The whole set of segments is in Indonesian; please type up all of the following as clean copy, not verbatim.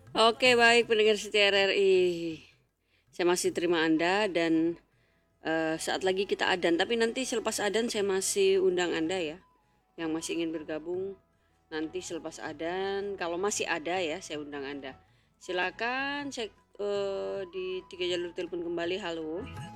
Oke, baik pendengar setia RRI. Saya masih terima Anda dan saat lagi kita adan. Tapi nanti selepas adan saya masih undang Anda ya, yang masih ingin bergabung. Nanti selepas adan, kalau masih ada ya, saya undang Anda. Silakan cek di 3 jalur telepon kembali. Halo.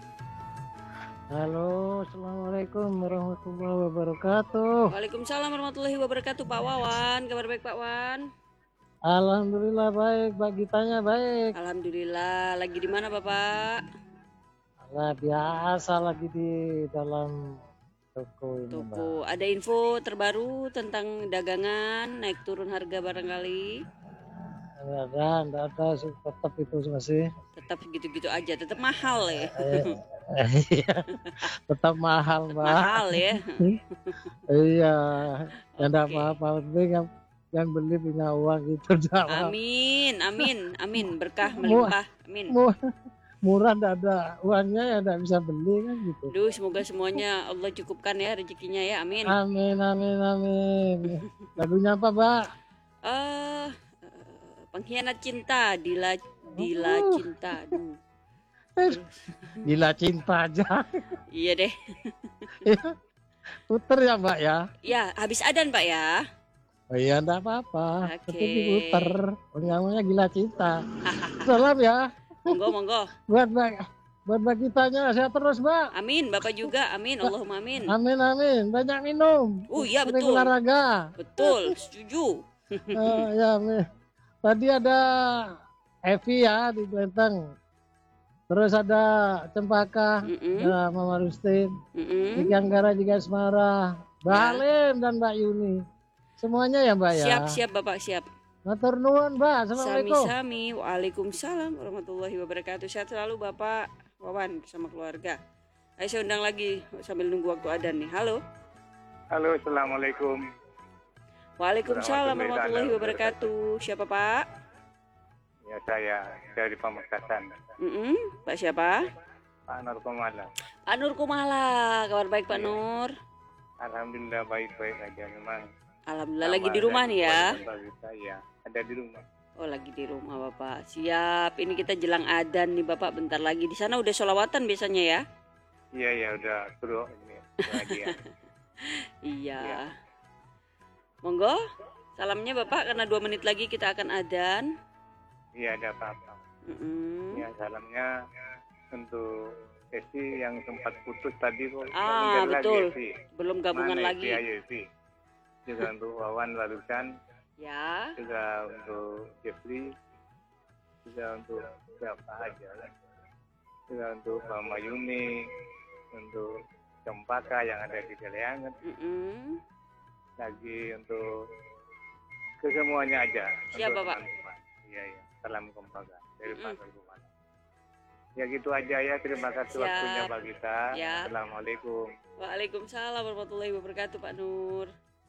Halo, Assalamualaikum warahmatullahi wabarakatuh. Waalaikumsalam warahmatullahi wabarakatuh. Pak Wawan, kabar baik Pak Wan? Alhamdulillah baik, Mbak Gitanya baik. Alhamdulillah. Lagi di mana Bapak? Nah, biasa lagi di dalam toko ini, Mbak. Toko. Ada info terbaru tentang dagangan naik turun harga barangkali? Enggak ada sih, tetap itu masih. Tetap gitu-gitu aja, tetap mahal ya. Iya, tetap mahal, Mbak. Mahal ya. Iya, ya enggak Oke. apa-apa, penting yang beli punya uang gitu, enggak apa. Amin, amin, amin. Berkah melimpah. Amin. Murah enggak ada uangnya ya enggak bisa beli kan gitu. Duh, semoga semuanya Allah cukupkan ya rezekinya ya. Amin. Amin, amin, amin. Lagunya apa, Mbak? Eh, pengkhianat cinta, Dila Dila cinta. Aduh. Terus, Gila cinta aja. iya deh. Puter ya, Mbak ya. Ya, habis adan Pak ya. Oh iya, enggak apa-apa. Oke. Tetap diputer. Namanya gila cinta. Salam ya. Monggo, monggo. Buat Mbak kitanya sehat terus, Mbak. Amin, Bapak juga. Amin, Allahumma amin. Amin, amin. Banyak minum. Iya Sering betul. olahraga. Betul, setuju. Ya, tadi ada Evi ya di Klenteng. Terus ada Cempaka, ada Mama Rustin, Niki Anggara juga Asmara, Mbak Halim dan Mbak Yuni. Semuanya ya, Mbak ya. Siap, siap Bapak, siap. Matur nuwun, Mbak. Assalamualaikum. Sami-sami. Waalaikumsalam warahmatullahi wabarakatuh. Sehat selalu Bapak Wawan bersama keluarga. Ayo saya undang lagi sambil nunggu waktu adan nih. Halo. Halo, Assalamualaikum. Waalaikumsalam warahmatullahi wabarakatuh. Siapa Pak? Ya, saya dari Pamekasan. Pak siapa? Pak Nur Komala. Pak Nur Kumala. Kabar baik Pak Nur? Alhamdulillah baik-baik aja memang. Alhamdulillah lagi di rumah nih ya. Saya ada di rumah. Oh lagi di rumah Bapak. Siap. Ini kita jelang adan nih Bapak bentar lagi. Di sana udah sholawatan biasanya ya? Iya ya udah suruh ini bahagia. Iya. Ya. Monggo. Salamnya Bapak karena 2 menit lagi kita akan adan. Iya ada apa-apa. Ya salamnya untuk Esi yang sempat putus tadi kok. Betul. Lagi, belum gabungan mana lagi. Esi? Juga untuk Wawan Larusan. Ya. Juga untuk Jeffrey. Juga untuk siapa aja lah. Juga untuk Mama Yuni, untuk Cempaka yang ada di Kaliangan. Lagi untuk kesemuanya aja. Siapa Pak? Iya ya, salam Cempaka dari Pak Rumah. Ya gitu aja ya, terima kasih waktunya Pak Gita. Ya. Assalamualaikum. Waalaikumsalam warahmatullahi wabarakatuh Pak Nur.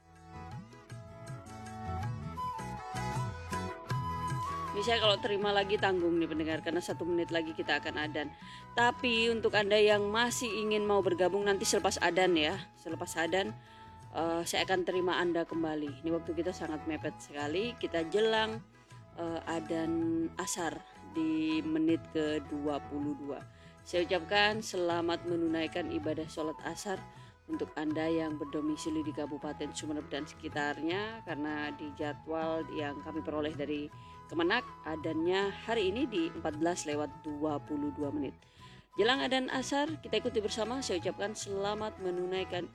Misalnya kalau terima lagi tanggung nih pendengar karena 1 menit lagi kita akan adan. Tapi untuk Anda yang masih ingin mau bergabung nanti selepas adan ya. Selepas adan saya akan terima Anda kembali. Ini waktu kita sangat mepet sekali. Kita jelang adan asar di menit ke-22. Saya ucapkan selamat menunaikan ibadah sholat asar untuk Anda yang berdomisili di Kabupaten Sumeneb dan sekitarnya, karena di jadwal yang kami peroleh dari Kemenak adannya hari ini di 14:22. Jelang adan asar kita ikuti bersama. Saya ucapkan selamat menunaikan